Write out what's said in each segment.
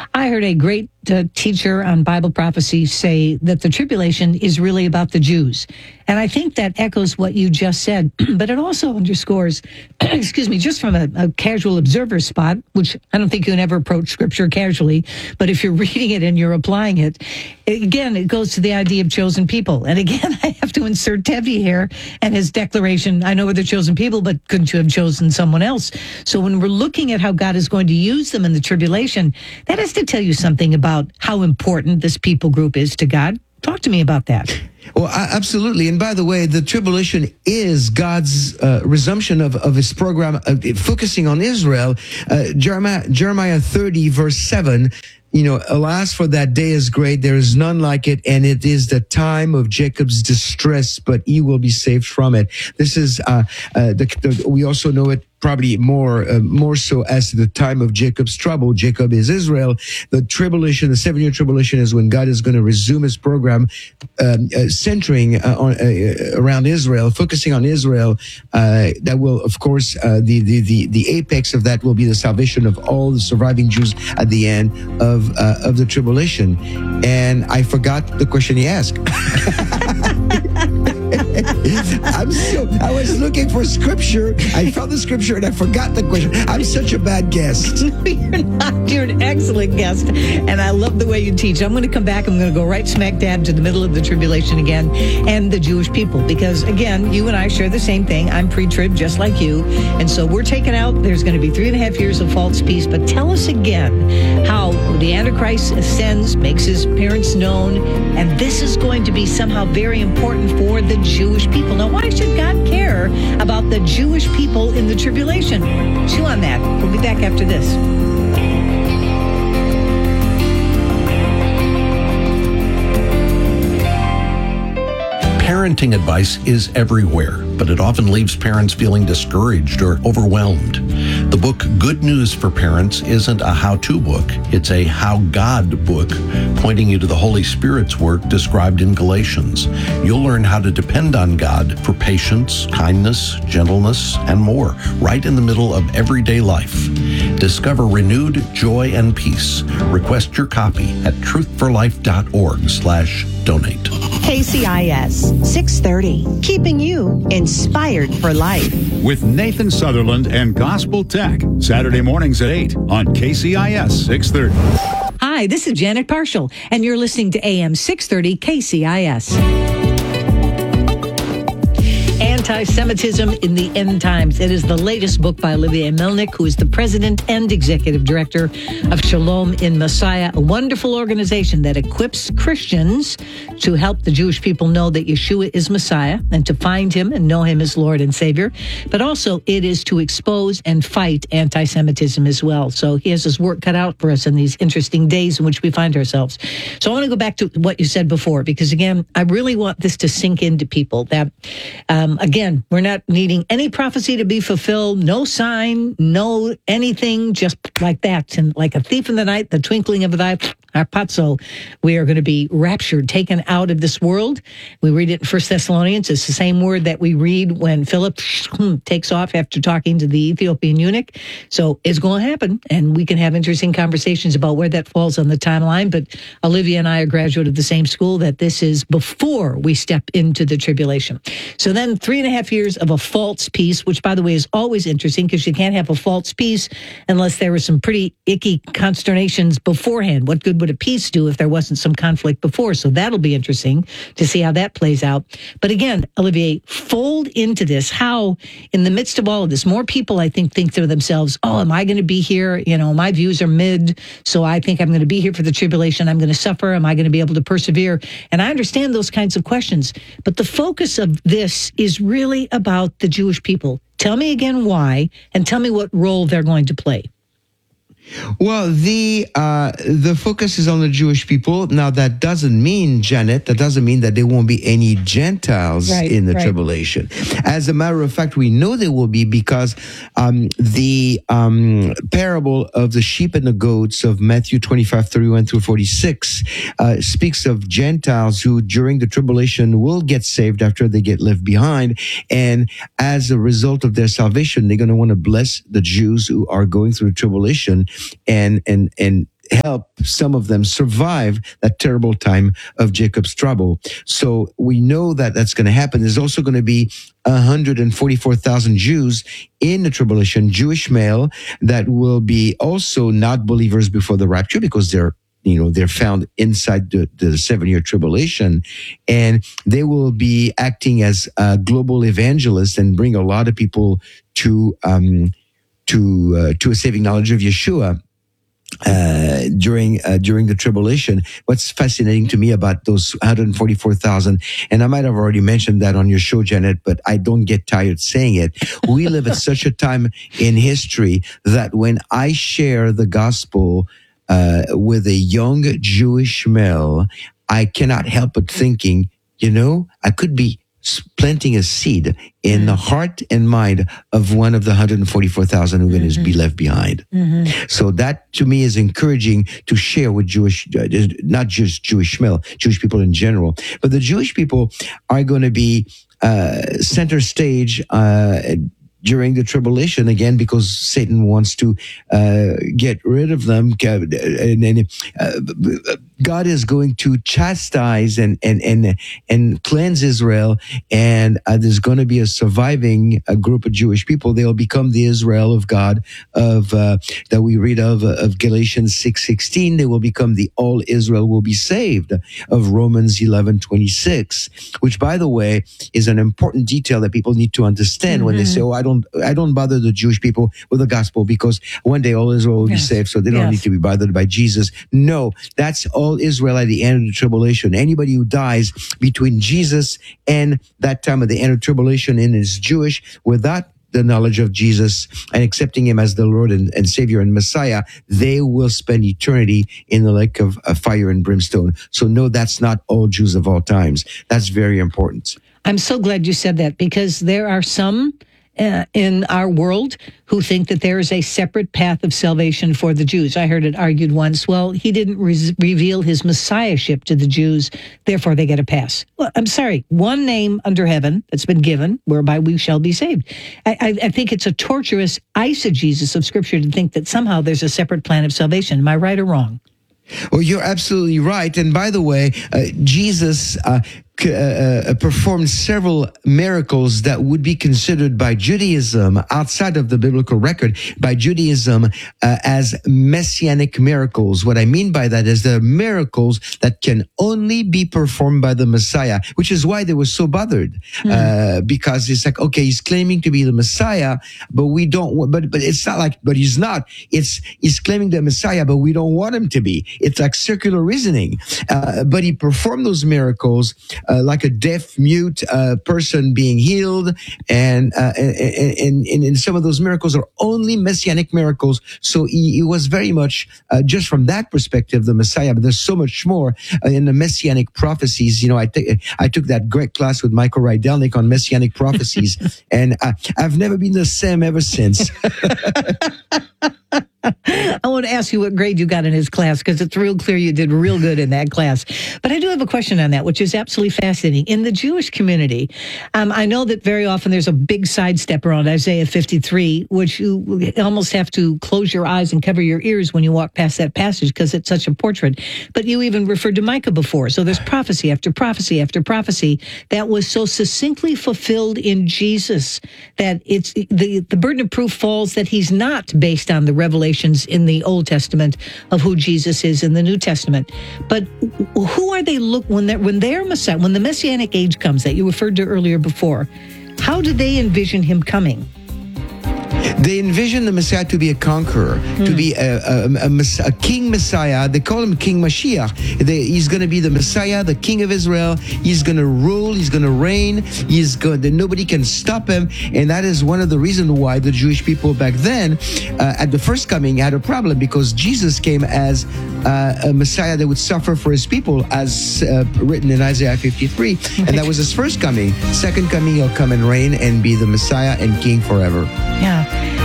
I heard a great teacher on Bible prophecy say that the tribulation is really about the Jews. And I think that echoes what you just said, but it also underscores, excuse me, just from a casual observer spot, which I don't think you can ever approach Scripture casually, but if you're reading it and you're applying it, again, it goes to the idea of chosen people. And again, I have to insert Tevi here and his declaration, I know we're the chosen people, but couldn't you have chosen someone else? So when we're looking at how God is going to use them in the tribulation, that has to tell you something about how important this people group is to God. Talk to me about that. Well, absolutely. And by the way, the tribulation is God's resumption of his program focusing on Israel. Jeremiah 30, verse 7, alas, for that day is great. There is none like it. And it is the time of Jacob's distress, but he will be saved from it. This is, we also know it probably more so as the time of Jacob's trouble. Jacob is Israel. The tribulation, the 7-year tribulation, is when God is going to resume his program, centering around Israel, focusing on Israel. That will, of course, the apex of that will be the salvation of all the surviving Jews at the end of the tribulation. And I forgot the question he asked. I was looking for scripture. I found the scripture and I forgot the question. I'm such a bad guest. You're not. You're an excellent guest. And I love the way you teach. I'm going to come back. I'm going to go right smack dab to the middle of the tribulation again and the Jewish people. Because, again, you and I share the same thing. I'm pre-trib just like you. And so we're taken out. There's going to be 3.5 years of false peace. But tell us again how the Antichrist ascends, makes his appearance known. And this is going to be somehow very important for the Jewish people. Now, why should God care about the Jewish people in the tribulation? Chew on that. We'll be back after this. Parenting advice is everywhere, but it often leaves parents feeling discouraged or overwhelmed. The book Good News for Parents isn't a how-to book. It's a how God book, pointing you to the Holy Spirit's work described in Galatians. You'll learn how to depend on God for patience, kindness, gentleness, and more, right in the middle of everyday life. Discover renewed joy and peace. Request your copy at truthforlife.org/donate. KCIS 630, keeping you inspired for life. With Nathan Sutherland and Gospel Tech, Saturday mornings at 8 on KCIS 630. Hi, this is Janet Parshall, and you're listening to AM 630 KCIS. Anti-Semitism in the End Times. It is the latest book by Olivier Melnick, who is the president and executive director of Shalom in Messiah, a wonderful organization that equips Christians to help the Jewish people know that Yeshua is Messiah and to find him and know him as Lord and Savior. But also it is to expose and fight anti-Semitism as well. So he has his work cut out for us in these interesting days in which we find ourselves. So I want to go back to what you said before, because again, I really want this to sink into people that, again, we're not needing any prophecy to be fulfilled, no sign, no anything, just like that. And like a thief in the night, the twinkling of an eye, harpazo, we are going to be raptured, taken out of this world. We read it in 1 Thessalonians. It's the same word that we read when Philip takes off after talking to the Ethiopian eunuch. So it's going to happen, and we can have interesting conversations about where that falls on the timeline. But Olivia and I are graduate of the same school, that this is before we step into the tribulation. So then 3.5 years of a false peace, which, by the way, is always interesting because you can't have a false peace unless there were some pretty icky consternations beforehand. What good would a peace do if there wasn't some conflict before? So that'll be interesting to see how that plays out. But again, Olivier, fold into this how, in the midst of all of this, more people, I think to themselves, oh, am I going to be here? You know, my views are mid, so I think I'm going to be here for the tribulation. I'm going to suffer. Am I going to be able to persevere? And I understand those kinds of questions. But the focus of this is really about the Jewish people. Tell me again why, and tell me what role they're going to play. Well, the focus is on the Jewish people. Now, that doesn't mean, Janet, that there won't be any Gentiles in the tribulation. As a matter of fact, we know there will be, because the parable of the sheep and the goats of Matthew 25:31-46 speaks of Gentiles who, during the tribulation, will get saved after they get left behind. And as a result of their salvation, they're going to want to bless the Jews who are going through the tribulation and help some of them survive that terrible time of Jacob's trouble. So we know that that's going to happen. There's also going to be 144,000 Jews in the tribulation, Jewish male, that will be also not believers before the rapture because they're found inside the 7-year tribulation, and they will be acting as global evangelists and bring a lot of people to a saving knowledge of Yeshua during the tribulation. What's fascinating to me about those 144,000, and I might have already mentioned that on your show, Janet, but I don't get tired saying it. We live at such a time in history that when I share the gospel with a young Jewish male, I cannot help but thinking, I could be planting a seed in the heart and mind of one of the 144,000 who are going to be left behind. Mm-hmm. So that to me is encouraging to share with Jewish, not just Jewish male, Jewish people in general, but the Jewish people are going to be center stage during the tribulation, again, because Satan wants to get rid of them. And God is going to chastise and cleanse Israel, and there's going to be a surviving group of Jewish people. They'll become the Israel of God that we read of Galatians 6:16. They will become the all Israel will be saved of Romans 11:26, which, by the way, is an important detail that people need to understand when they say, I don't bother the Jewish people with the gospel because one day all Israel will be saved, so they don't need to be bothered by Jesus. No, that's all Israel at the end of the tribulation. Anybody who dies between Jesus and that time of the end of tribulation and is Jewish without the knowledge of Jesus and accepting him as the Lord and Savior and Messiah, they will spend eternity in the lake of fire and brimstone. So no, that's not all Jews of all times. That's very important. I'm so glad you said that, because there are some in our world who think that there is a separate path of salvation for the Jews. I heard it argued once, well, he didn't reveal his messiahship to the Jews, therefore they get a pass. Well, I'm sorry, one name under heaven that's been given whereby we shall be saved. I think it's a torturous eisegesis of Scripture to think that somehow there's a separate plan of salvation. Am I right or wrong? Well, you're absolutely right. And by the way, Jesus performed several miracles that would be considered by Judaism, outside of the biblical record, by Judaism as messianic miracles. What I mean by that is there are miracles that can only be performed by the Messiah, which is why they were so bothered, because it's like, okay, he's claiming to be the Messiah, but we don't, but it's not like, but he's not. He's claiming the Messiah, but we don't want him to be. It's like circular reasoning. But he performed those miracles, like a deaf, mute person being healed, and some of those miracles are only messianic miracles. So he was very much just from that perspective the Messiah. But there's so much more in the messianic prophecies. I took that great class with Michael Rydelnik on messianic prophecies, and I've never been the same ever since. I want to ask you what grade you got in his class, because it's real clear you did real good in that class. But I do have a question on that, which is absolutely fascinating. In the Jewish community, I know that very often there's a big sidestep around Isaiah 53, which you almost have to close your eyes and cover your ears when you walk past that passage because it's such a portrait. But you even referred to Micah before. So there's prophecy after prophecy after prophecy that was so succinctly fulfilled in Jesus that it's the burden of proof falls that he's not based on the revelations in the Old Testament of who Jesus is in the New Testament. But who are they when they're Messiah, when the Messianic age comes that you referred to earlier before, how do they envision him coming? They envision the Messiah to be a conqueror, to be a king Messiah. They call him King Mashiach. He's going to be the Messiah, the King of Israel. He's going to rule. He's going to reign. Nobody can stop him. And that is one of the reasons why the Jewish people back then, at the first coming, had a problem, because Jesus came as a Messiah that would suffer for his people, as written in Isaiah 53. And that was his first coming. Second coming, he'll come and reign and be the Messiah and King forever. Yeah.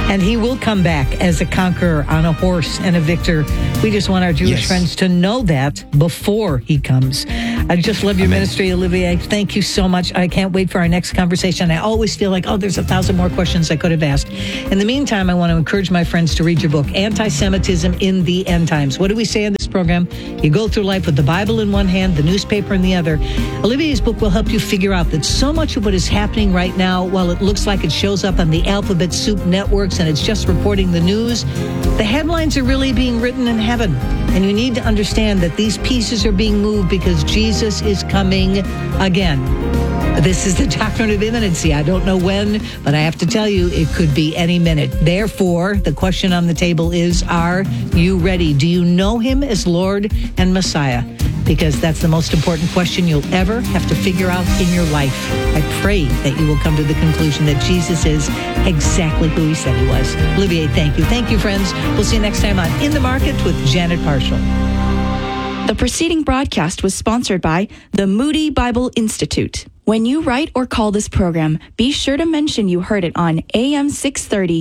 And he will come back as a conqueror on a horse and a victor. We just want our Jewish friends to know that before he comes. I just love your ministry, Olivier. Thank you so much. I can't wait for our next conversation. I always feel like, there's 1,000 more questions I could have asked. In the meantime, I want to encourage my friends to read your book, Anti-Semitism in the End Times. What do we say in this program? You go through life with the Bible in one hand, the newspaper in the other. Olivier's book will help you figure out that so much of what is happening right now, while it looks like it shows up on the alphabet soup networks and it's just reporting the news, the headlines are really being written in heaven. And you need to understand that these pieces are being moved because Jesus is coming again. This is the doctrine of imminency. I don't know when, but I have to tell you, it could be any minute. Therefore, the question on the table is, are you ready? Do you know him as Lord and Messiah? Because that's the most important question you'll ever have to figure out in your life. I pray that you will come to the conclusion that Jesus is exactly who he said he was. Olivier, thank you. Thank you, friends. We'll see you next time on In the Market with Janet Parshall. The preceding broadcast was sponsored by the Moody Bible Institute. When you write or call this program, be sure to mention you heard it on AM 630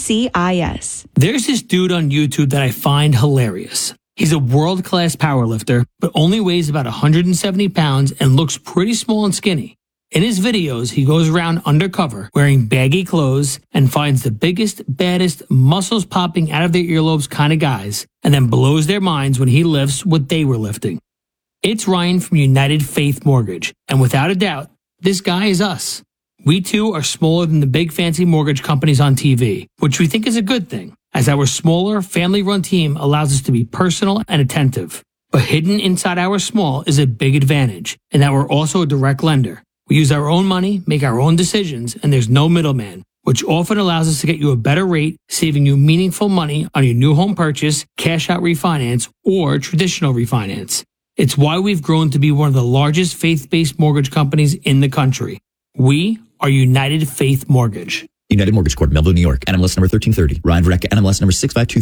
KCIS. There's this dude on YouTube that I find hilarious. He's a world-class powerlifter, but only weighs about 170 pounds and looks pretty small and skinny. In his videos, he goes around undercover, wearing baggy clothes, and finds the biggest, baddest, muscles popping out of their earlobes kind of guys, and then blows their minds when he lifts what they were lifting. It's Ryan from United Faith Mortgage, and without a doubt, this guy is us. We too are smaller than the big fancy mortgage companies on TV, which we think is a good thing, as our smaller, family-run team allows us to be personal and attentive. But hidden inside our small is a big advantage, in that we're also a direct lender. We use our own money, make our own decisions, and there's no middleman, which often allows us to get you a better rate, saving you meaningful money on your new home purchase, cash-out refinance, or traditional refinance. It's why we've grown to be one of the largest faith-based mortgage companies in the country. We are United Faith Mortgage. United Mortgage Corp, Melville, New York. NMLS number 1330. Ryan Verrecka, NMLS number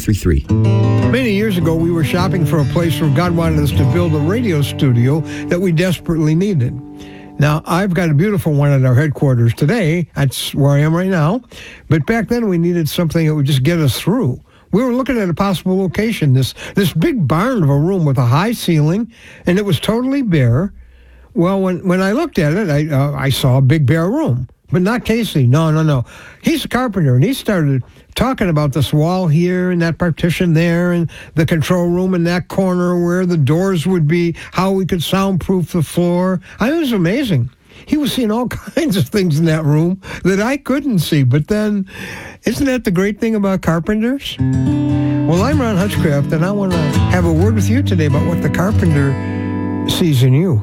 65233. Many years ago, we were shopping for a place where God wanted us to build a radio studio that we desperately needed. Now, I've got a beautiful one at our headquarters today. That's where I am right now. But back then, we needed something that would just get us through. We were looking at a possible location, this big barn of a room with a high ceiling, and it was totally bare. Well, when I looked at it, I saw a big bare room. But not Casey. No. He's a carpenter, and he started talking about this wall here and that partition there and the control room in that corner where the doors would be, how we could soundproof the floor. It was amazing. He was seeing all kinds of things in that room that I couldn't see. But then, isn't that the great thing about carpenters? Well, I'm Ron Hutchcraft, and I want to have a word with you today about what the carpenter sees in you.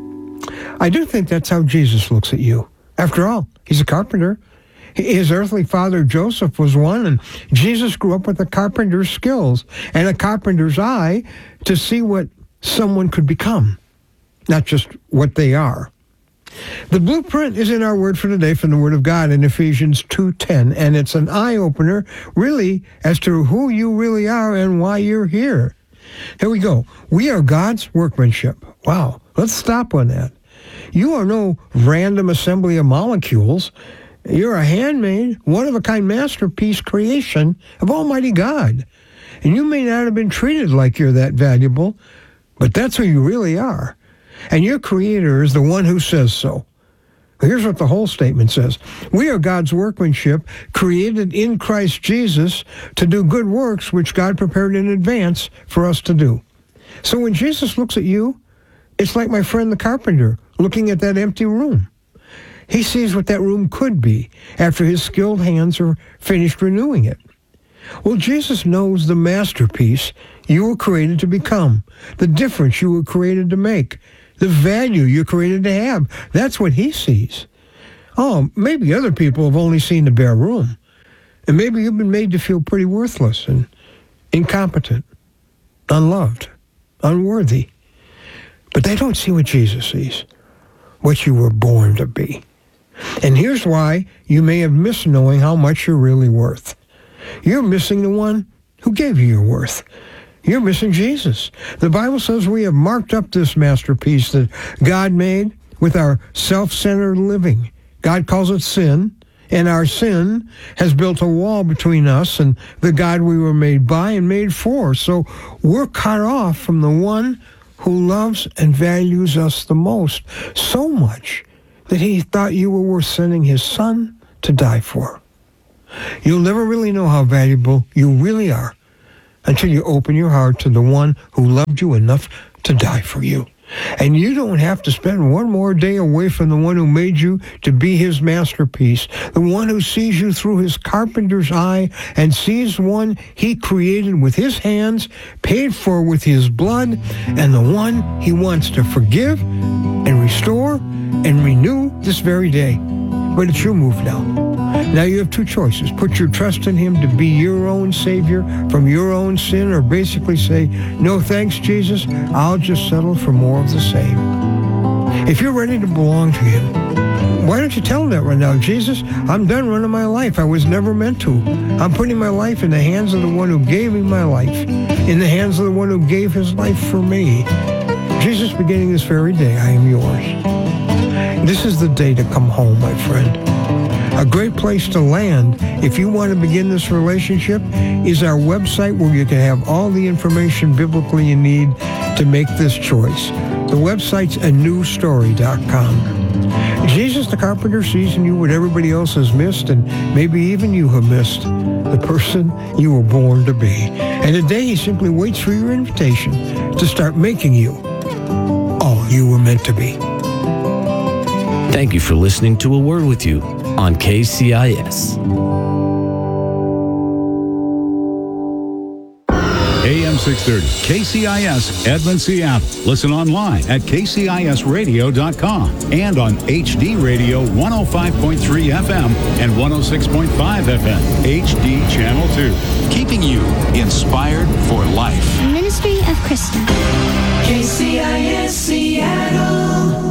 I do think that's how Jesus looks at you. After all, he's a carpenter. His earthly father, Joseph, was one, and Jesus grew up with a carpenter's skills and a carpenter's eye to see what someone could become, not just what they are. The blueprint is in our word for today from the Word of God in Ephesians 2:10, and it's an eye-opener, really, as to who you really are and why you're here. Here we go. We are God's workmanship. Wow, let's stop on that. You are no random assembly of molecules. You're a handmade, one-of-a-kind masterpiece creation of Almighty God. And you may not have been treated like you're that valuable, but that's who you really are. And your Creator is the one who says so. Here's what the whole statement says. We are God's workmanship, created in Christ Jesus to do good works which God prepared in advance for us to do. So when Jesus looks at you, it's like my friend the carpenter looking at that empty room. He sees what that room could be after his skilled hands are finished renewing it. Well, Jesus knows the masterpiece you were created to become, the difference you were created to make, the value you're created to have. That's what he sees. Oh, maybe other people have only seen the bare room. And maybe you've been made to feel pretty worthless and incompetent, unloved, unworthy. But they don't see what Jesus sees, what you were born to be. And here's why you may have missed knowing how much you're really worth. You're missing the one who gave you your worth. You're missing Jesus. The Bible says we have marked up this masterpiece that God made with our self-centered living. God calls it sin, And our sin has built a wall between us and the God we were made by and made for. So we're cut off from the one who loves and values us the most, so much that he thought you were worth sending his son to die for. You'll never really know how valuable you really are until you open your heart to the one who loved you enough to die for you. And you don't have to spend one more day away from the one who made you to be his masterpiece, the one who sees you through his carpenter's eye and sees one he created with his hands, paid for with his blood, and the one he wants to forgive and restore and renew this very day. But it's your move now. Now you have two choices. Put your trust in him to be your own Savior from your own sin, or basically say, no thanks, Jesus, I'll just settle for more of the same. If you're ready to belong to him, why don't you tell him that right now? Jesus, I'm done running my life. I was never meant to. I'm putting my life in the hands of the one who gave me my life, in the hands of the one who gave his life for me. Jesus, beginning this very day, I am yours. This is the day to come home, my friend. A great place to land, if you want to begin this relationship, is our website where you can have all the information biblically you need to make this choice. The website's anewstory.com. Jesus the Carpenter sees in you what everybody else has missed, and maybe even you have missed, the person you were born to be. And today he simply waits for your invitation to start making you all you were meant to be. Thank you for listening to A Word With You on KCIS. AM 630, KCIS, Edmond, Seattle. Listen online at kcisradio.com and on HD Radio 105.3 FM and 106.5 FM, HD Channel 2. Keeping you inspired for life. Ministry of Krista. KCIS Seattle.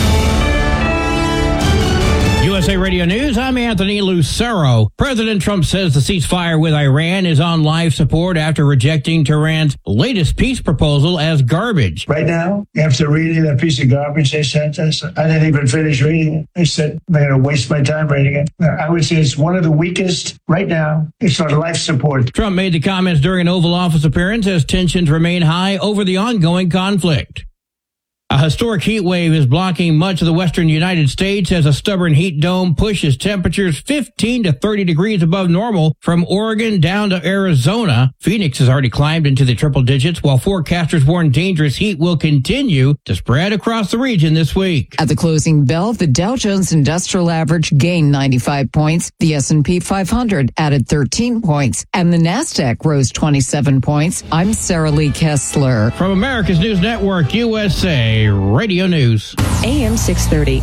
USA Radio News, I'm Anthony Lucero. President Trump says the ceasefire with Iran is on life support after rejecting Tehran's latest peace proposal as garbage. Right now, after reading that piece of garbage they sent us, I didn't even finish reading it. I said, I'm going to waste my time reading it. I would say it's one of the weakest right now. It's on life support. Trump made the comments during an Oval Office appearance as tensions remain high over the ongoing conflict. A historic heat wave is blocking much of the western United States as a stubborn heat dome pushes temperatures 15 to 30 degrees above normal from Oregon down to Arizona. Phoenix has already climbed into the triple digits, while forecasters warn dangerous heat will continue to spread across the region this week. At the closing bell, the Dow Jones Industrial Average gained 95 points, the S&P 500 added 13 points, and the NASDAQ rose 27 points. I'm Sarah Lee Kessler. From America's News Network, USA Radio News. AM 630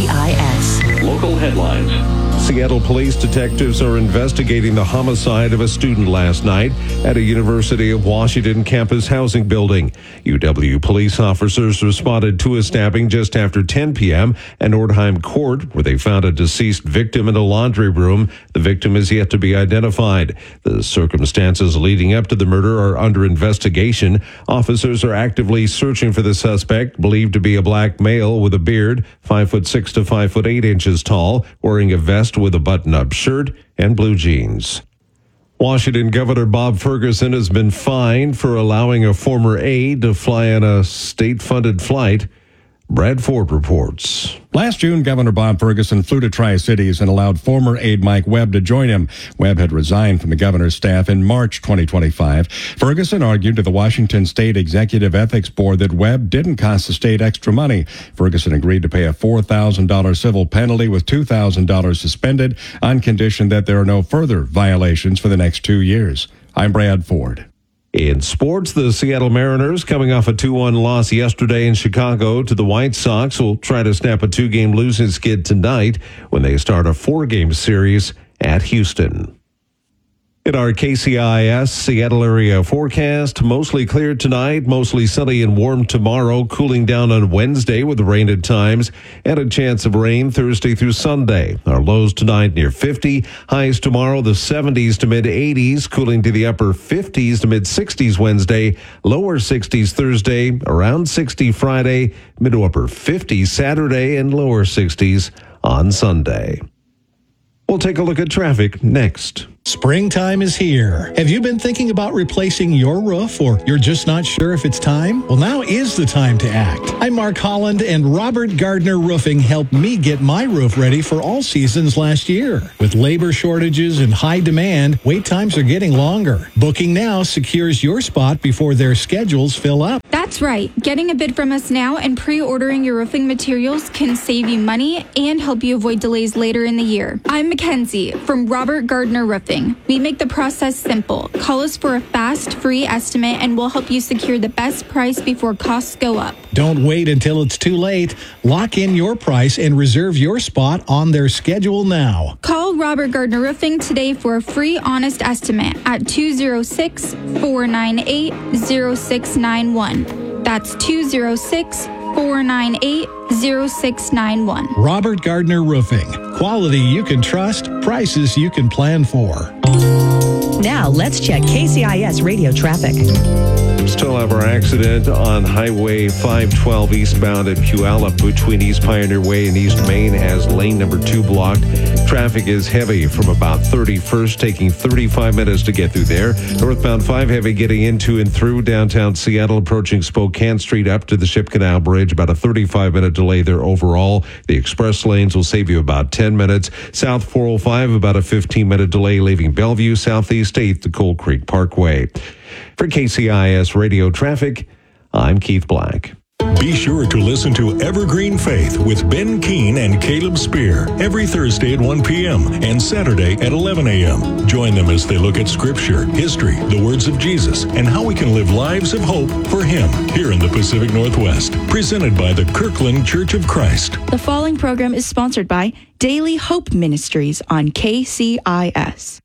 KCIS. Local headlines. Seattle police detectives are investigating the homicide of a student last night at a University of Washington campus housing building. UW police officers responded to a stabbing just after 10 p.m. at Nordheim Court, where they found a deceased victim in a laundry room. The victim is yet to be identified. The circumstances leading up to the murder are under investigation. Officers are actively searching for the suspect, believed to be a black male with a beard, 5'6" to 5'8" tall, wearing a vest with a button-up shirt and blue jeans. Washington Governor Bob Ferguson has been fined for allowing a former aide to fly on a state-funded flight. Brad Ford reports. Last June, Governor Bob Ferguson flew to Tri-Cities and allowed former aide Mike Webb to join him. Webb had resigned from the governor's staff in March 2025. Ferguson argued to the Washington State Executive Ethics Board that Webb didn't cost the state extra money. Ferguson agreed to pay a $4,000 civil penalty with $2,000 suspended on condition that there are no further violations for the next 2 years. I'm Brad Ford. In sports, the Seattle Mariners, coming off a 2-1 loss yesterday in Chicago to the White Sox, will try to snap a 2-game losing skid tonight when they start a 4-game series at Houston. In our KCIS Seattle area forecast, mostly clear tonight, mostly sunny and warm tomorrow, cooling down on Wednesday with rain at times, and a chance of rain Thursday through Sunday. Our lows tonight near 50, highs tomorrow the 70s to mid-80s, cooling to the upper 50s to mid-60s Wednesday, lower 60s Thursday, around 60 Friday, mid to upper 50s Saturday, and lower 60s on Sunday. We'll take a look at traffic next. Springtime is here. Have you been thinking about replacing your roof, or you're just not sure if it's time? Well, now is the time to act. I'm Mark Holland, and Robert Gardner Roofing helped me get my roof ready for all seasons last year. With labor shortages and high demand, wait times are getting longer. Booking now secures your spot before their schedules fill up. That's right. Getting a bid from us now and pre-ordering your roofing materials can save you money and help you avoid delays later in the year. I'm Mackenzie from Robert Gardner Roofing. We make the process simple. Call us for a fast, free estimate, and we'll help you secure the best price before costs go up. Don't wait until it's too late. Lock in your price and reserve your spot on their schedule now. Call Robert Gardner Roofing today for a free, honest estimate at 206-498-0691. That's 206-498-0691. Robert Gardner Roofing. Quality you can trust, prices you can plan for. Now let's check KCIS radio traffic. Still have our accident on Highway 512 eastbound at Puyallup between East Pioneer Way and East Main as lane number 2 blocked. Traffic is heavy from about 31st, taking 35 minutes to get through there. Northbound 5 heavy getting into and through downtown Seattle, approaching Spokane Street up to the Ship Canal Bridge. About a 35-minute delay there overall. The express lanes will save you about 10 minutes. South 405, about a 15-minute delay leaving Bellevue. Southeast 8th to Cold Creek Parkway. For KCIS Radio Traffic, I'm Keith Black. Be sure to listen to Evergreen Faith with Ben Keene and Caleb Spear every Thursday at 1 p.m. and Saturday at 11 a.m. Join them as they look at Scripture, history, the words of Jesus, and how we can live lives of hope for Him here in the Pacific Northwest. Presented by the Kirkland Church of Christ. The following program is sponsored by Daily Hope Ministries on KCIS.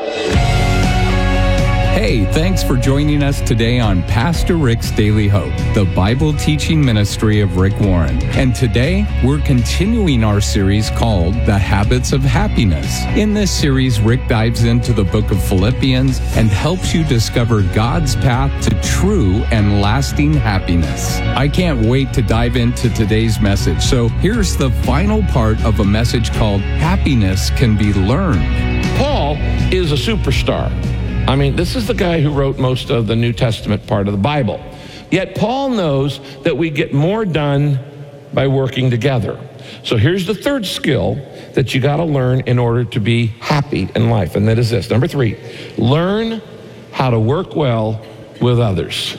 Hey, thanks for joining us today on Pastor Rick's Daily Hope, the Bible teaching ministry of Rick Warren. And today, we're continuing our series called The Habits of Happiness. In this series, Rick dives into the book of Philippians and helps you discover God's path to true and lasting happiness. I can't wait to dive into today's message. So here's the final part of a message called Happiness Can Be Learned. Paul is a superstar. I mean, this is the guy who wrote most of the New Testament part of the Bible. Yet Paul knows that we get more done by working together. So here's the third skill that you got to learn in order to be happy in life, and that is this. Number 3, learn how to work well with others.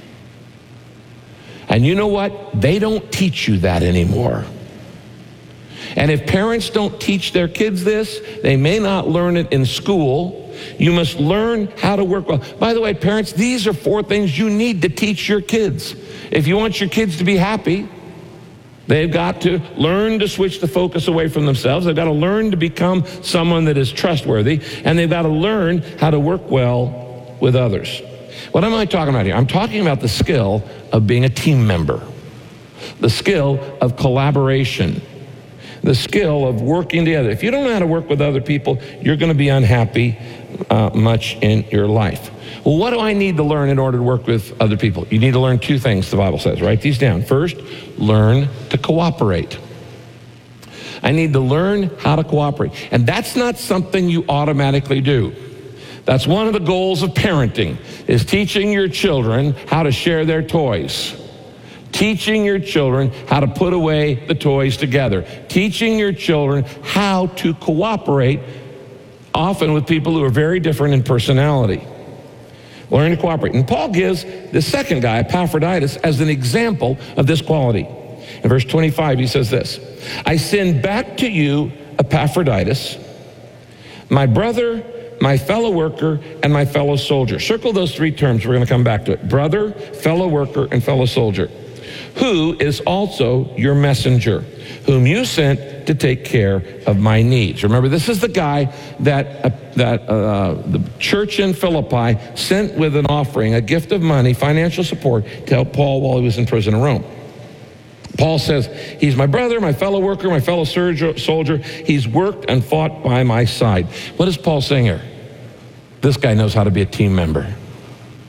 And you know what? They don't teach you that anymore. And if parents don't teach their kids this, they may not learn it in school. You must learn how to work well. By the way, parents, these are 4 things you need to teach your kids. If you want your kids to be happy, they've got to learn to switch the focus away from themselves. They've got to learn to become someone that is trustworthy. And they've got to learn how to work well with others. What am I talking about here? I'm talking about the skill of being a team member, the skill of collaboration, the skill of working together. If you don't know how to work with other people, you're going to be unhappy much in your life. Well, what do I need to learn in order to work with other people? You need to learn 2 things, the Bible says. Write these down. First, learn to cooperate. I need to learn how to cooperate. And that's not something you automatically do. That's one of the goals of parenting, is teaching your children how to share their toys. Teaching your children how to put away the toys together. Teaching your children how to cooperate, often with people who are very different in personality. Learn to cooperate. And Paul gives the second guy, Epaphroditus, as an example of this quality. In verse 25, he says this, I send back to you Epaphroditus, my brother, my fellow worker, and my fellow soldier. Circle those 3 terms. We're going to come back to it. Brother, fellow worker, and fellow soldier. Who is also your messenger, whom you sent to take care of my needs. Remember, this is the guy that the church in Philippi sent with an offering, a gift of money, financial support, to help Paul while he was in prison in Rome. Paul says, he's my brother, my fellow worker, my fellow soldier. He's worked and fought by my side. What is Paul saying here? This guy knows how to be a team member.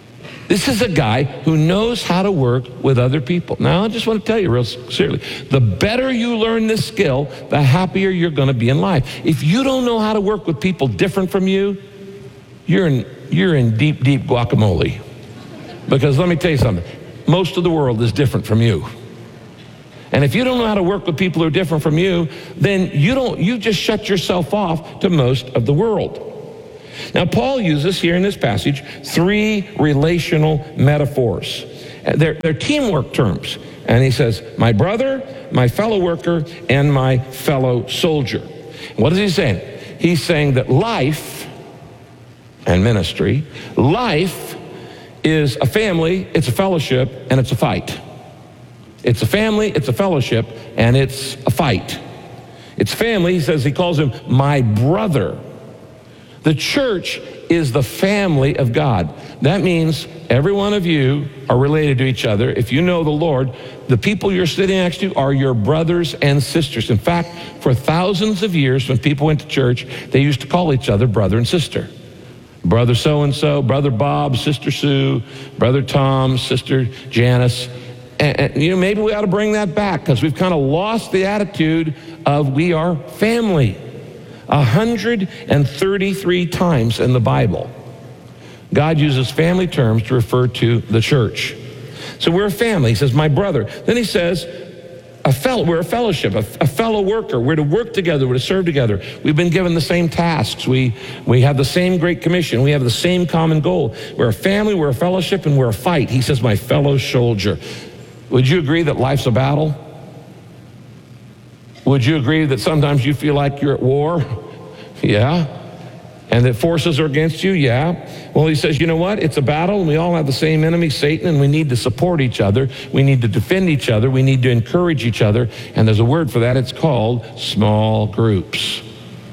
This is a guy who knows how to work with other people. Now, I just want to tell you real seriously, the better you learn this skill, the happier you're going to be in life. If you don't know how to work with people different from you, you're in deep, deep guacamole. Because let me tell you something, most of the world is different from you. And if you don't know how to work with people who are different from you, then you just shut yourself off to most of the world. Now, Paul uses here in this passage 3 relational metaphors. They're teamwork terms. And he says, my brother, my fellow worker, and my fellow soldier. What is he saying? He's saying that life and ministry, life is a family, it's a fellowship, and it's a fight. It's a family, it's a fellowship, and it's a fight. It's family, he says, he calls him my brother. The church is the family of God. That means every one of you are related to each other. If you know the Lord, the people you're sitting next to are your brothers and sisters. In fact, for thousands of years, when people went to church, they used to call each other brother and sister. Brother so-and-so, Brother Bob, Sister Sue, Brother Tom, Sister Janice. And maybe we ought to bring that back, because we've kind of lost the attitude of we are family. 133 times in the Bible, God uses family terms to refer to the church. So we're a family. He says, my brother. Then he says, we're a fellowship, a fellow worker. We're to work together. We're to serve together. We've been given the same tasks. We have the same Great Commission. We have the same common goal. We're a family, we're a fellowship, and we're a fight. He says, my fellow soldier. Would you agree that life's a battle? Would you agree that sometimes you feel like you're at war? Yeah. And that forces are against you? Yeah. Well, he says, you know what? It's a battle, and we all have the same enemy, Satan, and we need to support each other. We need to defend each other. We need to encourage each other. And there's a word for that. It's called small groups.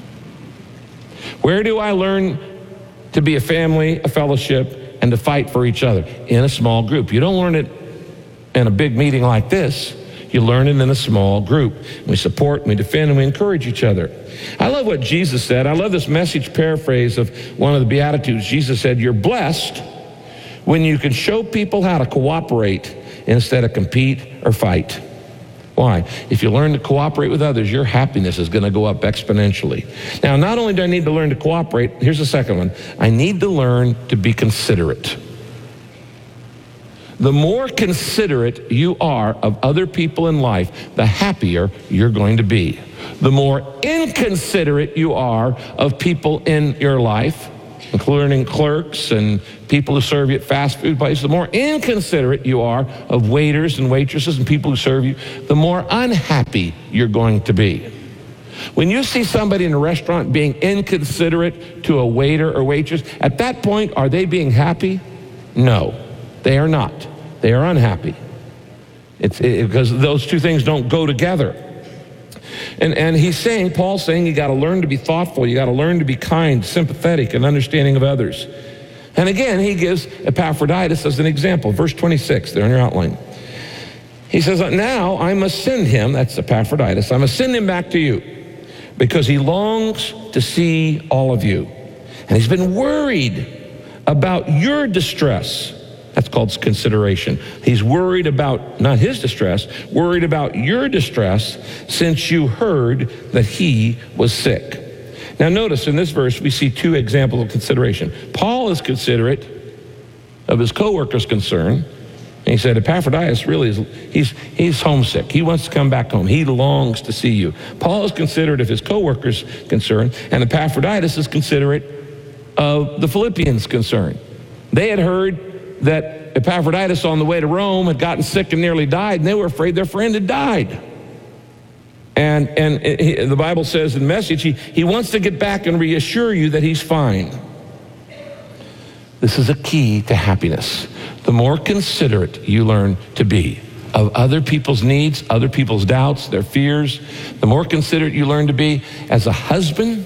Where do I learn to be a family, a fellowship, and to fight for each other? In a small group. You don't learn it in a big meeting like this. You learn it in a small group. We support, and we defend, and we encourage each other. I love what Jesus said. I love this Message paraphrase of one of the Beatitudes. Jesus said, you're blessed when you can show people how to cooperate instead of compete or fight. Why? If you learn to cooperate with others, your happiness is going to go up exponentially. Now, not only do I need to learn to cooperate, here's the second one. I need to learn to be considerate. The more considerate you are of other people in life, the happier you're going to be. The more inconsiderate you are of people in your life, including clerks and people who serve you at fast food places, the more inconsiderate you are of waiters and waitresses and people who serve you, the more unhappy you're going to be. When you see somebody in a restaurant being inconsiderate to a waiter or waitress, at that point, are they being happy? No. They are not. They are unhappy. Because those two things don't go together. And he's saying, Paul's saying, you got to learn to be thoughtful. You got to learn to be kind, sympathetic, and understanding of others. And again, he gives Epaphroditus as an example. Verse 26, there in your outline. He says, now I must send him, that's Epaphroditus, I must send him back to you because he longs to see all of you. And he's been worried about your distress. That's called consideration. He's worried about, not his distress, worried about your distress since you heard that he was sick. Now notice in this verse, we see 2 examples of consideration. Paul is considerate of his co-worker's concern. And he said, Epaphroditus really is, he's homesick. He wants to come back home. He longs to see you. Paul is considerate of his co-worker's concern, and Epaphroditus is considerate of the Philippians' concern. They had heard that Epaphroditus on the way to Rome had gotten sick and nearly died, and they were afraid their friend had died. And the Bible says in the Message, he wants to get back and reassure you that he's fine. This is a key to happiness. The more considerate you learn to be of other people's needs, other people's doubts, their fears, the more considerate you learn to be as a husband,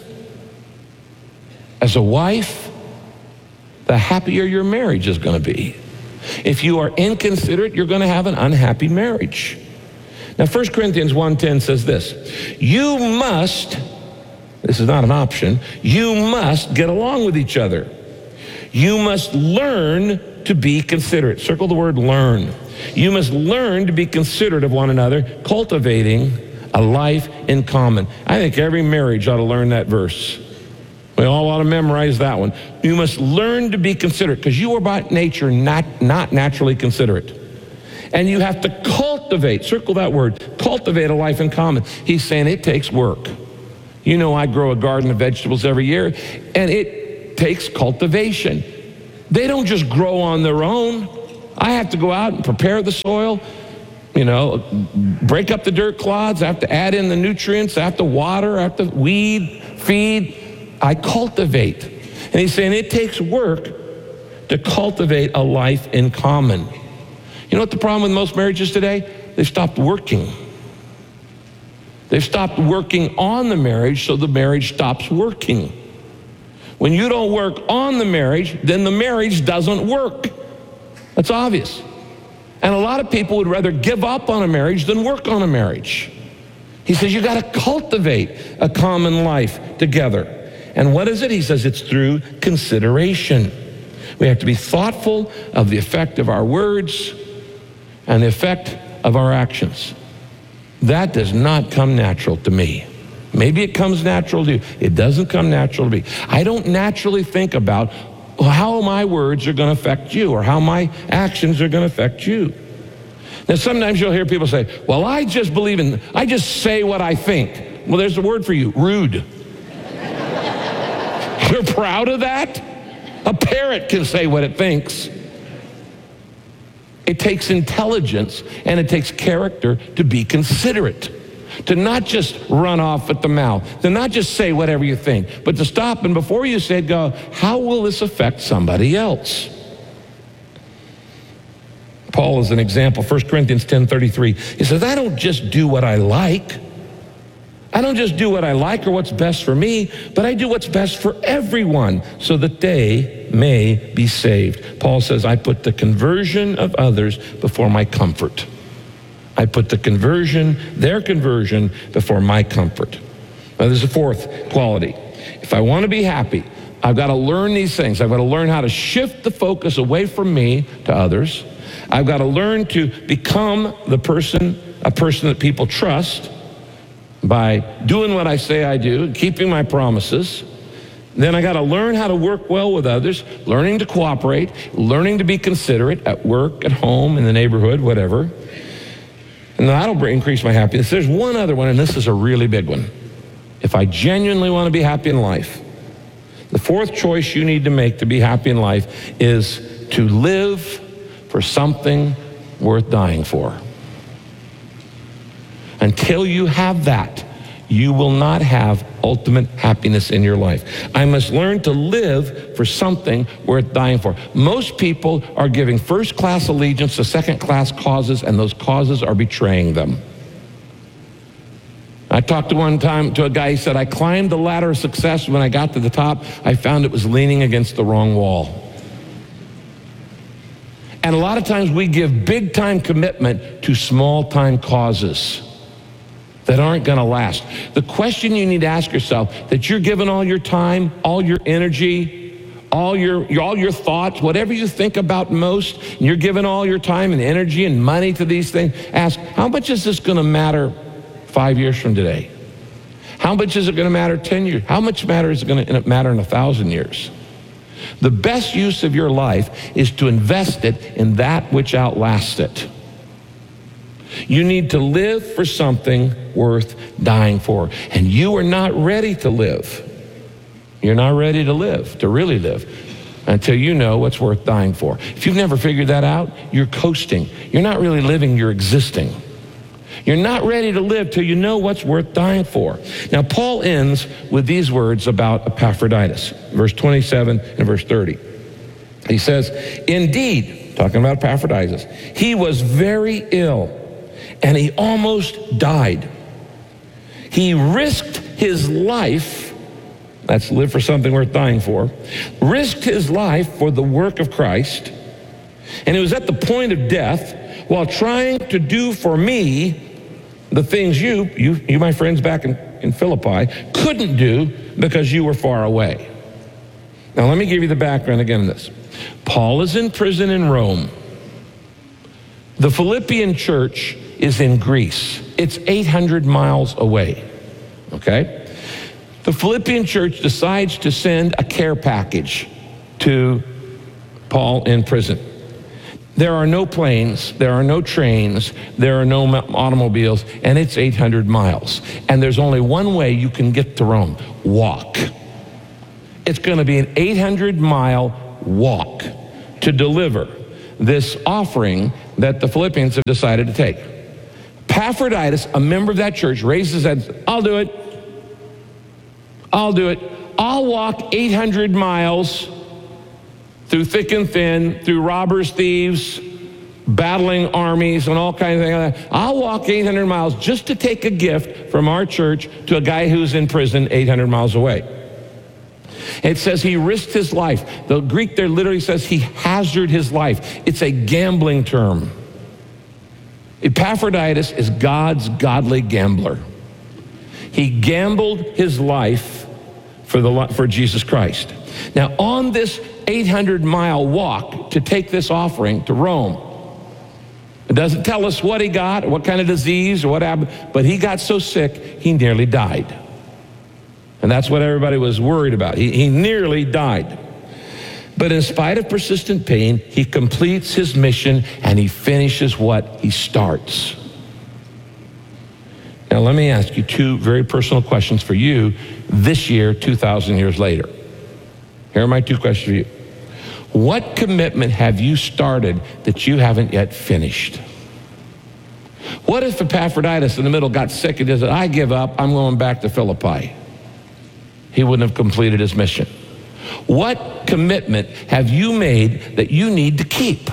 as a wife, the happier your marriage is going to be. If you are inconsiderate, you're going to have an unhappy marriage. Now, 1 Corinthians 1:10 says this, you must, this is not an option, you must get along with each other. You must learn to be considerate. Circle the word learn. You must learn to be considerate of one another, cultivating a life in common. I think every marriage ought to learn that verse. We all ought to memorize that one. You must learn to be considerate, because you are by nature not naturally considerate. And you have to cultivate, circle that word, cultivate a life in common. He's saying it takes work. You know, I grow a garden of vegetables every year, and it takes cultivation. They don't just grow on their own. I have to go out and prepare the soil, you know, break up the dirt clods. I have to add in the nutrients. I have to water. I have to weed, feed. I cultivate. And he's saying it takes work to cultivate a life in common. You know what the problem with most marriages today? They've stopped working. They've stopped working on the marriage, so the marriage stops working. When you don't work on the marriage, then the marriage doesn't work. That's obvious. And a lot of people would rather give up on a marriage than work on a marriage. He says you got to cultivate a common life together. And what is it? He says it's through consideration. We have to be thoughtful of the effect of our words and the effect of our actions. That does not come natural to me. Maybe it comes natural to you. It doesn't come natural to me. I don't naturally think about how my words are going to affect you or how my actions are going to affect you. Now, sometimes you'll hear people say, well, I just say what I think. Well, there's a word for you, rude. You're proud of that? A parrot can say what it thinks. It takes intelligence and it takes character to be considerate, to not just run off at the mouth, to not just say whatever you think, but to stop and before you say it, go, how will this affect somebody else? Paul is an example, 1 Corinthians 10:33. He says, I don't just do what I like. I don't just do what I like or what's best for me, but I do what's best for everyone so that they may be saved. Paul says, I put the conversion of others before my comfort. I put their conversion before my comfort. Now, there's a fourth quality. If I want to be happy, I've got to learn these things. I've got to learn how to shift the focus away from me to others. I've got to learn to become a person that people trust by doing what I say I do, keeping my promises. Then I got to learn how to work well with others, learning to cooperate, learning to be considerate at work, at home, in the neighborhood, whatever. And that'll increase my happiness. There's one other one, and this is a really big one. If I genuinely want to be happy in life, the fourth choice you need to make to be happy in life is to live for something worth dying for. Until you have that, you will not have ultimate happiness in your life. I must learn to live for something worth dying for. Most people are giving first-class allegiance to second-class causes, and those causes are betraying them. I talked one time to a guy, he said, I climbed the ladder of success. When I got to the top, I found it was leaning against the wrong wall. And a lot of times we give big-time commitment to small-time causes that aren't going to last. The question you need to ask yourself, that you're giving all your time, all your energy, all your thoughts, whatever you think about most, and you're giving all your time and energy and money to these things, ask, how much is this going to matter 5 years from today? How much is it going to matter 10 years? How much is it going to matter in 1,000 years? The best use of your life is to invest it in that which outlasts it. You need to live for something worth dying for. And you are not ready to live. You're not ready to live, to really live, until you know what's worth dying for. If you've never figured that out, you're coasting. You're not really living, you're existing. You're not ready to live till you know what's worth dying for. Now, Paul ends with these words about Epaphroditus, verse 27 and verse 30. He says, indeed, talking about Epaphroditus, he was very ill, and he almost died. He risked his life, that's live for something worth dying for, risked his life for the work of Christ, and it was at the point of death while trying to do for me the things you my friends back in Philippi, couldn't do because you were far away. Now let me give you the background again on this. Paul is in prison in Rome. The Philippian church is in Greece. It's 800 miles away, okay? The Philippian church decides to send a care package to Paul in prison. There are no planes, there are no trains, there are no automobiles, and it's 800 miles. And there's only one way you can get to Rome: walk. It's going to be an 800-mile walk to deliver this offering that the Philippians have decided to take. Epaphroditus, a member of that church, raises his hand and says, I'll do it. I'll do it. I'll walk 800 miles through thick and thin, through robbers, thieves, battling armies, and all kinds of things like that. I'll walk 800 miles just to take a gift from our church to a guy who's in prison 800 miles away. It says he risked his life. The Greek there literally says he hazarded his life. It's a gambling term. Epaphroditus is God's godly gambler. He gambled his life for Jesus Christ. Now, on this 800-mile walk to take this offering to Rome, it doesn't tell us what he got, or what kind of disease, or what happened, but he got so sick, he nearly died. And that's what everybody was worried about. He nearly died. But in spite of persistent pain, he completes his mission and he finishes what he starts. Now, let me ask you two very personal questions for you this year, 2,000 years later. Here are my two questions for you. What commitment have you started that you haven't yet finished? What if Epaphroditus in the middle got sick and said, I give up, I'm going back to Philippi? He wouldn't have completed his mission. What commitment have you made that you need to keep?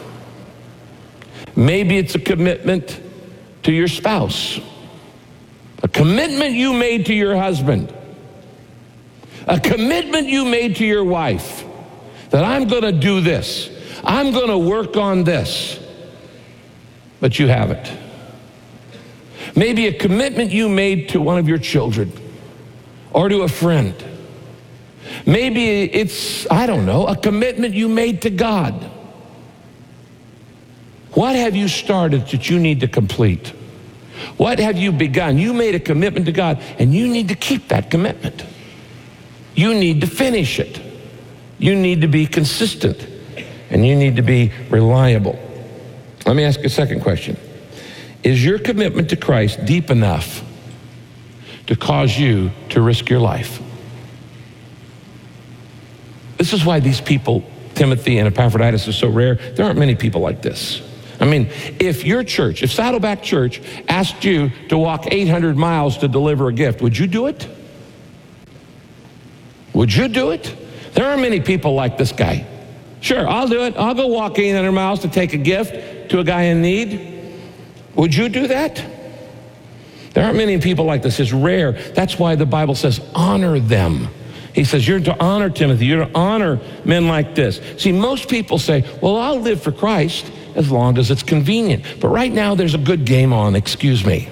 Maybe it's a commitment to your spouse, a commitment you made to your husband, a commitment you made to your wife, that I'm going to do this, I'm going to work on this, but you haven't. Maybe a commitment you made to one of your children or to a friend. Maybe it's, I don't know, a commitment you made to God. What have you started that you need to complete? What have you begun? You made a commitment to God, and you need to keep that commitment. You need to finish it. You need to be consistent, and you need to be reliable. Let me ask a second question. Is your commitment to Christ deep enough to cause you to risk your life? This is why these people, Timothy and Epaphroditus, are so rare. There aren't many people like this. I mean, if your church, if Saddleback Church asked you to walk 800 miles to deliver a gift, would you do it? Would you do it? There aren't many people like this guy. Sure, I'll do it. I'll go walk 800 miles to take a gift to a guy in need. Would you do that? There aren't many people like this. It's rare. That's why the Bible says, honor them. He says, you're to honor Timothy. You're to honor men like this. See, most people say, well, I'll live for Christ as long as it's convenient. But right now, there's a good game on, excuse me.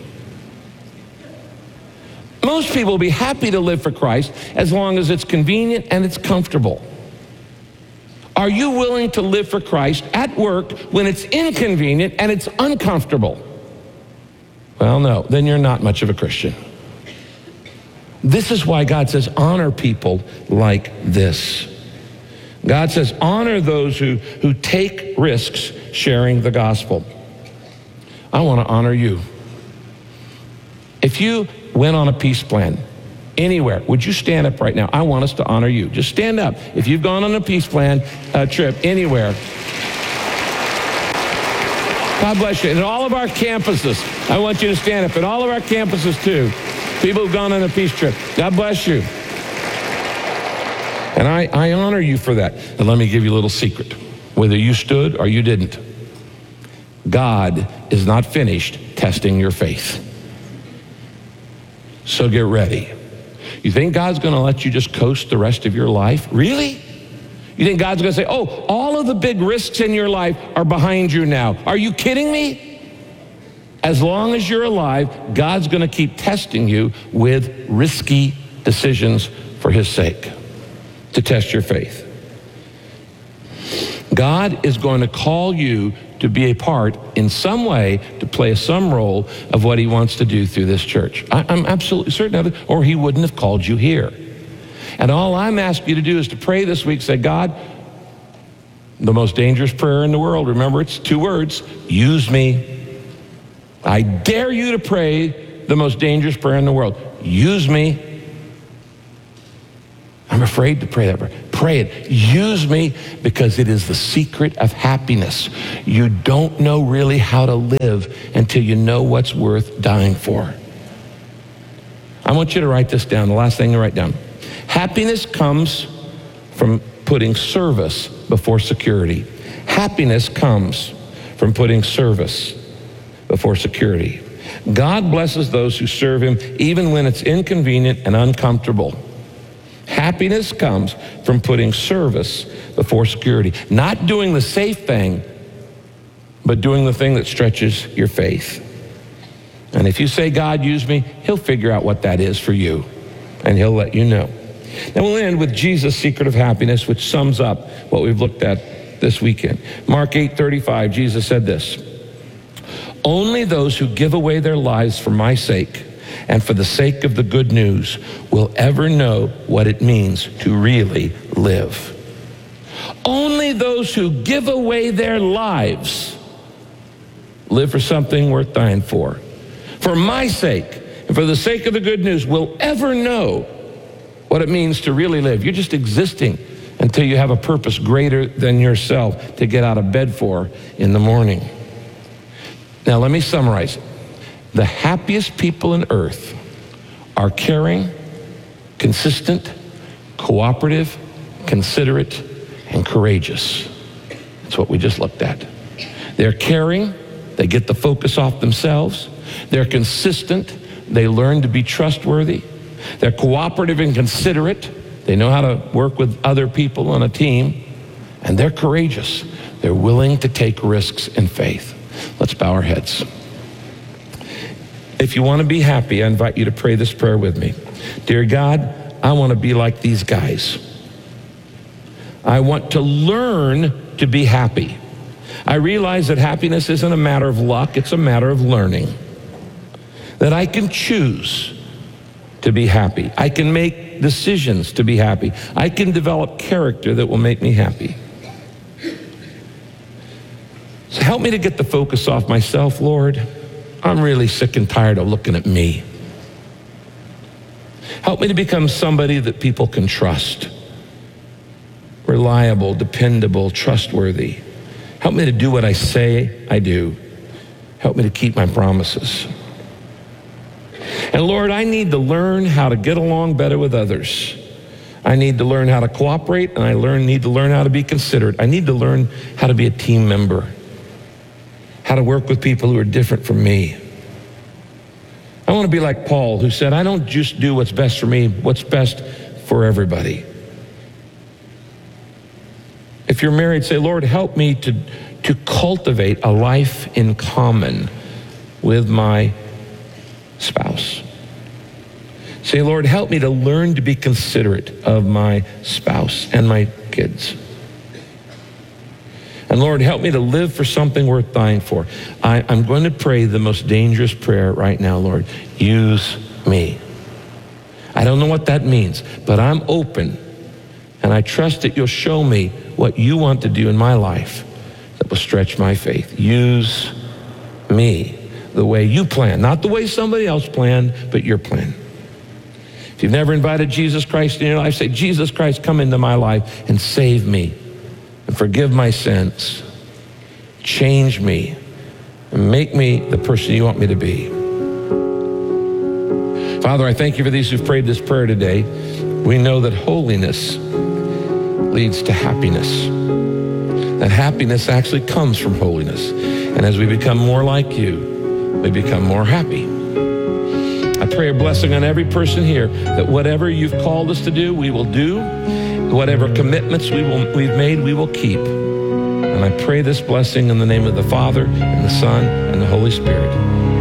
Most people will be happy to live for Christ as long as it's convenient and it's comfortable. Are you willing to live for Christ at work when it's inconvenient and it's uncomfortable? Well, no, then you're not much of a Christian. This is why God says, honor people like this. God says, honor those who take risks sharing the gospel. I want to honor you. If you went on a peace plan anywhere, would you stand up right now? I want us to honor you. Just stand up. If you've gone on a peace plan trip anywhere. God bless you. And at all of our campuses, I want you to stand up. At all of our campuses too. People who've gone on a peace trip. God bless you. And I honor you for that. And let me give you a little secret. Whether you stood or you didn't, God is not finished testing your faith. So get ready. You think God's going to let you just coast the rest of your life? Really? You think God's going to say, oh, all of the big risks in your life are behind you now. Are you kidding me? As long as you're alive, God's going to keep testing you with risky decisions for his sake, to test your faith. God is going to call you to be a part in some way, to play some role of what he wants to do through this church. I'm absolutely certain of it, or he wouldn't have called you here. And all I'm asking you to do is to pray this week, say, God, the most dangerous prayer in the world, remember it's 2 words, use me. I dare you to pray the most dangerous prayer in the world. Use me. I'm afraid to pray that prayer. Pray it. Use me, because it is the secret of happiness. You don't know really how to live until you know what's worth dying for. I want you to write this down, the last thing to write down. Happiness comes from putting service before security. Happiness comes from putting service before security. God blesses those who serve him even when it's inconvenient and uncomfortable. Happiness comes from putting service before security. Not doing the safe thing, but doing the thing that stretches your faith. And if you say, God, use me, he'll figure out what that is for you, and he'll let you know. Now we'll end with Jesus' secret of happiness, which sums up what we've looked at this weekend. Mark 8:35, Jesus said this, only those who give away their lives for my sake and for the sake of the good news will ever know what it means to really live. Only those who give away their lives live for something worth dying for. For my sake and for the sake of the good news will ever know what it means to really live. You're just existing until you have a purpose greater than yourself to get out of bed for in the morning. Now let me summarize it. The happiest people on earth are caring, consistent, cooperative, considerate, and courageous. That's what we just looked at. They're caring, they get the focus off themselves. They're consistent, they learn to be trustworthy. They're cooperative and considerate. They know how to work with other people on a team. And they're courageous. They're willing to take risks in faith. Let's bow our heads. If you want to be happy, I invite you to pray this prayer with me. Dear God, I want to be like these guys. I want to learn to be happy. I realize that happiness isn't a matter of luck, it's a matter of learning. That I can choose to be happy. I can make decisions to be happy. I can develop character that will make me happy. So help me to get the focus off myself, Lord. I'm really sick and tired of looking at me. Help me to become somebody that people can trust. Reliable, dependable, trustworthy. Help me to do what I say I do. Help me to keep my promises. And Lord, I need to learn how to get along better with others. I need to learn how to cooperate, and I need to learn how to be considerate. I need to learn how to be a team member, how to work with people who are different from me. I want to be like Paul, who said, I don't just do what's best for me, what's best for everybody. If you're married, say, Lord, help me to cultivate a life in common with my spouse. Say, Lord, help me to learn to be considerate of my spouse and my kids. And Lord, help me to live for something worth dying for. I'm going to pray the most dangerous prayer right now, Lord. Use me. I don't know what that means, but I'm open, and I trust that you'll show me what you want to do in my life that will stretch my faith. Use me the way you plan, not the way somebody else planned, but your plan. If you've never invited Jesus Christ in your life, say, Jesus Christ, come into my life and save me and forgive my sins. Change me and make me the person you want me to be. Father, I thank you for these who've prayed this prayer today. We know that holiness leads to happiness. That happiness actually comes from holiness. And as we become more like you, we become more happy. I pray a blessing on every person here, that whatever you've called us to do, we will do. Whatever commitments we've made, we will keep. And I pray this blessing in the name of the Father, and the Son, and the Holy Spirit.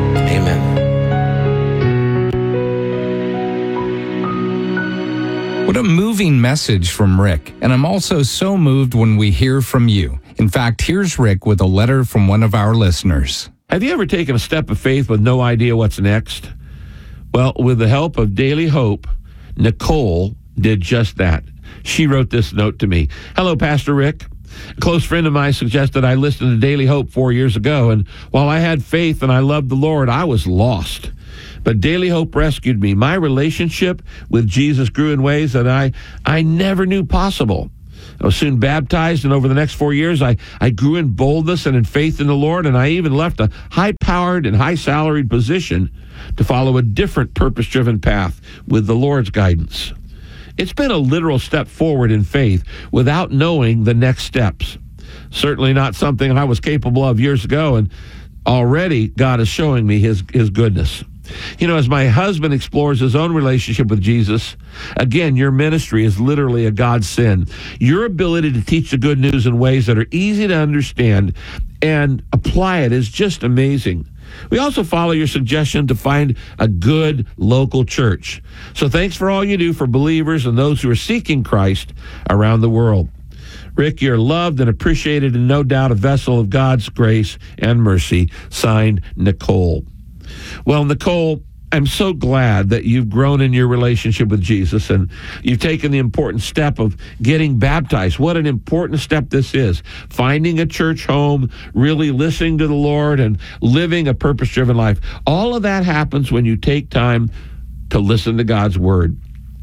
Amen. What What a moving message from Rick. And I'm also so moved when we hear from you. In fact, here's Rick with a letter from one of our listeners. Have you ever taken a step of faith with no idea what's next? Well, with the help of Daily Hope, Nicole did just that. She wrote this note to me. Hello, Pastor Rick. A close friend of mine suggested I listen to Daily Hope 4 years ago, and while I had faith and I loved the Lord, I was lost. But Daily Hope rescued me. My relationship with Jesus grew in ways that I never knew possible. I was soon baptized, and over the next 4 years, I grew in boldness and in faith in the Lord, and I even left a high-powered and high-salaried position to follow a different purpose-driven path with the Lord's guidance. It's been a literal step forward in faith without knowing the next steps. Certainly not something I was capable of years ago, and already God is showing me his goodness. You know, as my husband explores his own relationship with Jesus, again, your ministry is literally a godsend. Your ability to teach the good news in ways that are easy to understand and apply it is just amazing. We also follow your suggestion to find a good local church. So thanks for all you do for believers and those who are seeking Christ around the world. Rick, you're loved and appreciated and no doubt a vessel of God's grace and mercy. Signed, Nicole. Well, Nicole, I'm so glad that you've grown in your relationship with Jesus and you've taken the important step of getting baptized. What an important step this is. Finding a church home, really listening to the Lord and living a purpose-driven life. All of that happens when you take time to listen to God's word.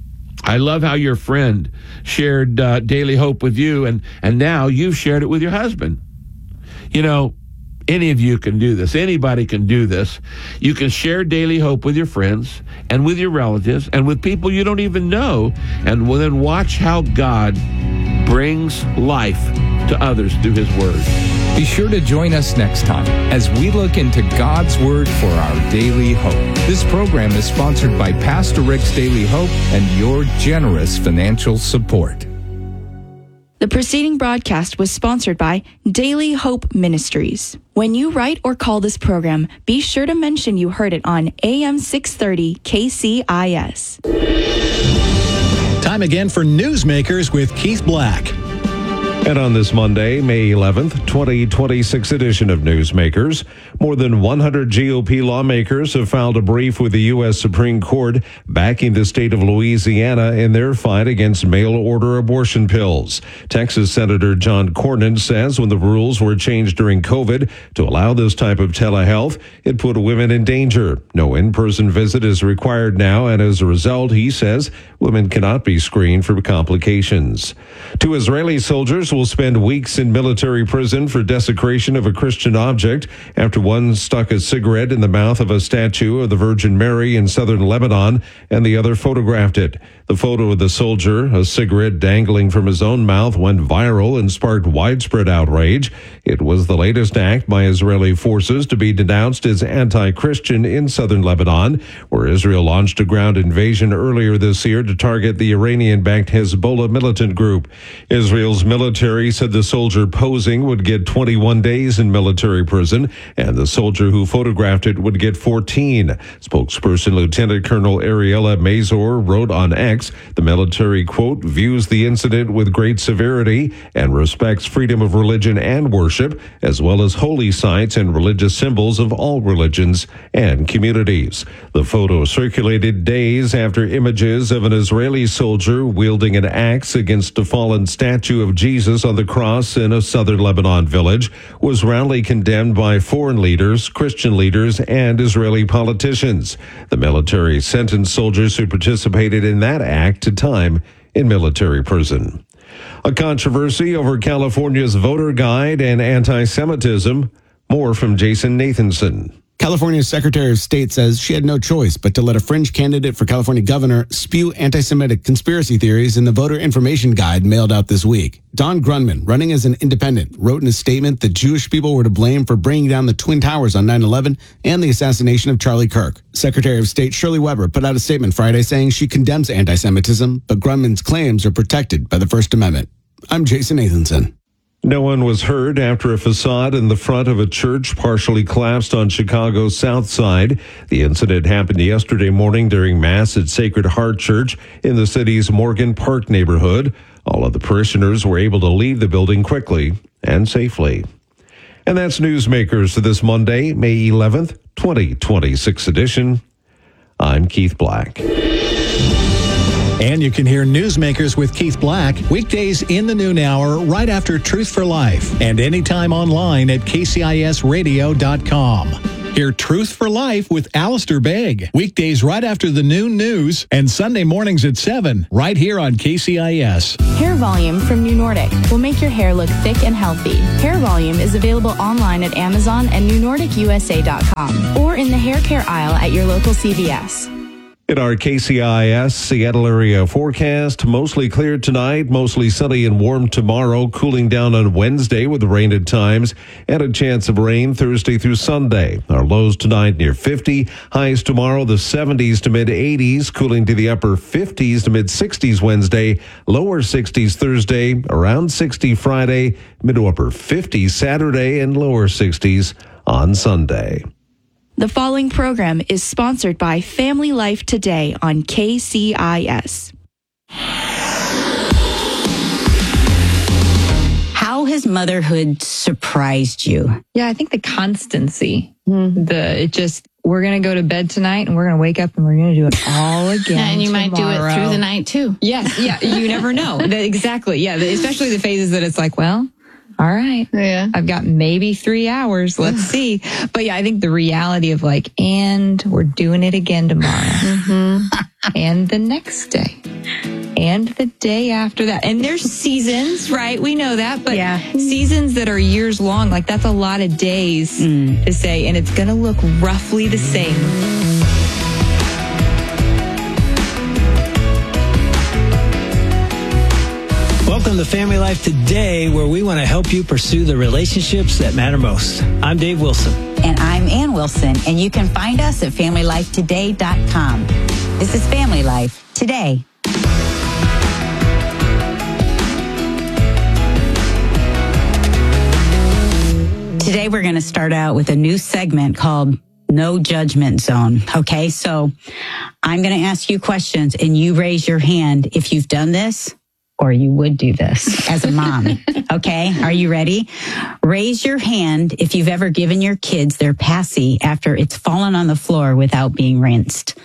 I love how your friend shared Daily Hope with you, and now you've shared it with your husband. You know, any of you can do this. Anybody can do this. You can share Daily Hope with your friends and with your relatives and with people you don't even know, and then watch how God brings life to others through his word. Be sure to join us next time as we look into God's word for our daily hope. This program is sponsored by Pastor Rick's Daily Hope and your generous financial support. The preceding broadcast was sponsored by Daily Hope Ministries. When you write or call this program, be sure to mention you heard it on AM 630 KCIS. Time again for Newsmakers with Keith Black. And on this Monday, May 11th, 2026 edition of Newsmakers, more than 100 GOP lawmakers have filed a brief with the U.S. Supreme Court backing the state of Louisiana in their fight against mail-order abortion pills. Texas Senator John Cornyn says when the rules were changed during COVID to allow this type of telehealth, it put women in danger. No in-person visit is required now, and as a result, he says, women cannot be screened for complications. 2 Israeli soldiers will spend weeks in military prison for desecration of a Christian object after one stuck a cigarette in the mouth of a statue of the Virgin Mary in southern Lebanon and the other photographed it. The photo of the soldier, a cigarette dangling from his own mouth, went viral and sparked widespread outrage. It was the latest act by Israeli forces to be denounced as anti-Christian in southern Lebanon, where Israel launched a ground invasion earlier this year to target the Iranian-backed Hezbollah militant group. Israel's military said the soldier posing would get 21 days in military prison, and the soldier who photographed it would get 14. Spokesperson Lieutenant Colonel Ariella Mazur wrote on X, the military, quote, views the incident with great severity and respects freedom of religion and worship, as well as holy sites and religious symbols of all religions and communities. The photo circulated days after images of an Israeli soldier wielding an axe against a fallen statue of Jesus on the cross in a southern Lebanon village was roundly condemned by foreign leaders, Christian leaders, and Israeli politicians. The military sentenced soldiers who participated in that act to time in military prison. A controversy over California's voter guide and anti-Semitism. More from Jason Nathanson. California's Secretary of State says she had no choice but to let a fringe candidate for California governor spew anti-Semitic conspiracy theories in the voter information guide mailed out this week. Don Grunman, running as an independent, wrote in a statement that Jewish people were to blame for bringing down the Twin Towers on 9/11 and the assassination of Charlie Kirk. Secretary of State Shirley Weber put out a statement Friday saying she condemns anti-Semitism, but Grunman's claims are protected by the First Amendment. I'm Jason Nathanson. No one was hurt after a facade in the front of a church partially collapsed on Chicago's South Side. The incident happened yesterday morning during Mass at Sacred Heart Church in the city's Morgan Park neighborhood. All of the parishioners were able to leave the building quickly and safely. And that's Newsmakers for this Monday, May 11th, 2026 edition. I'm Keith Black. And you can hear Newsmakers with Keith Black weekdays in the noon hour right after Truth for Life and anytime online at kcisradio.com. Hear Truth for Life with Alistair Begg weekdays right after the noon news and Sunday mornings at 7 right here on KCIS. Hair Volume from New Nordic will make your hair look thick and healthy. Hair Volume is available online at Amazon and NewNordicUSA.com or in the hair care aisle at your local CVS. In our KCIS Seattle area forecast, mostly clear tonight, mostly sunny and warm tomorrow, cooling down on Wednesday with rain at times, and a chance of rain Thursday through Sunday. Our lows tonight near 50, highs tomorrow the 70s to mid-80s, cooling to the upper 50s to mid-60s Wednesday, lower 60s Thursday, around 60 Friday, mid to upper 50s Saturday, and lower 60s on Sunday. The following program is sponsored by Family Life Today on KCIS. How has motherhood surprised you? Yeah, I think the constancy. We're going to go to bed tonight and we're going to wake up and we're going to do it all again. And you might do it through the night too. Yes, yeah, you never know. Exactly. Yeah, especially the phases that it's like, well, all right. Yeah. I've got maybe 3 hours. Let's see. But yeah, I think the reality of and we're doing it again tomorrow. Mm-hmm. And the next day. And the day after that. And there's seasons, right? We know that. But seasons that are years long, that's a lot of days to say. And it's going to look roughly the same. Welcome to Family Life Today, where we want to help you pursue the relationships that matter most. I'm Dave Wilson. And I'm Ann Wilson, and you can find us at FamilyLifeToday.com. This is Family Life Today. Today we're going to start out with a new segment called No Judgment Zone. Okay, so I'm going to ask you questions, and you raise your hand if you've done this or you would do this as a mom. Okay, are you ready? Raise your hand if you've ever given your kids their passy after it's fallen on the floor without being rinsed.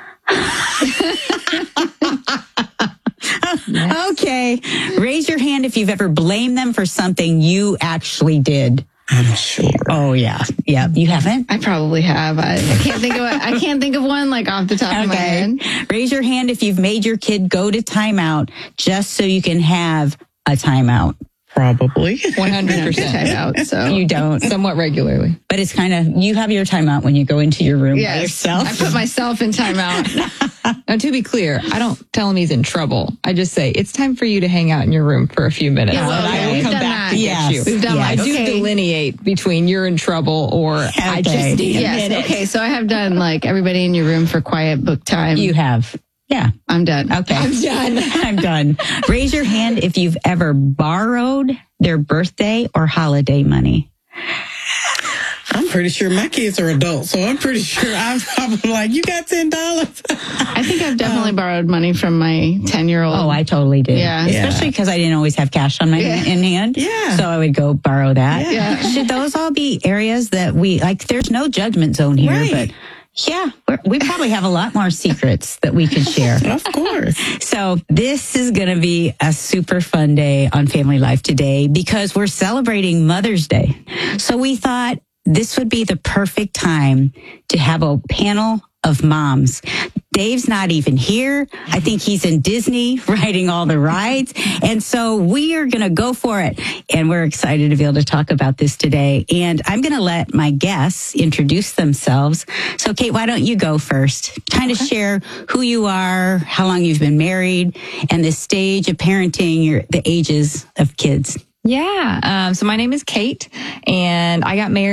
Okay, raise your hand if you've ever blamed them for something you actually did. I'm sure. Oh yeah. You haven't? I probably have. I can't think of one off the top of my head. Raise your hand if you've made your kid go to timeout just so you can have a timeout. Probably 100% timeout. So you don't somewhat regularly, but it's you have your timeout when you go into your room by yourself. I put myself in timeout. Now, to be clear, I don't tell him he's in trouble. I just say it's time for you to hang out in your room for a few minutes. Yeah, I will come back to get you. We've done I do delineate between you're in trouble or I just need a minute. Okay, so I have done everybody in your room for quiet book time. You have. Yeah. I'm done. Okay. I'm done. Raise your hand if you've ever borrowed their birthday or holiday money. I'm pretty sure my kids are adults, so I'm pretty sure I'm probably you got $10. I think I've definitely borrowed money from my 10-year-old. Oh, I totally did. Yeah. Especially because I didn't always have cash on my in hand. Yeah. So I would go borrow that. Yeah. Should those all be areas that we, there's no judgment zone here, but yeah, we probably have a lot more secrets that we could share. Of course. So this is going to be a super fun day on Family Life Today because we're celebrating Mother's Day. So we thought this would be the perfect time to have a panel of moms. Dave's not even here. I think he's in Disney riding all the rides. And so we are going to go for it. And we're excited to be able to talk about this today. And I'm going to let my guests introduce themselves. So Kate, why don't you go first? Kind of share who you are, how long you've been married, and the stage of parenting, the ages of kids. Yeah. So my name is Kate, and I got married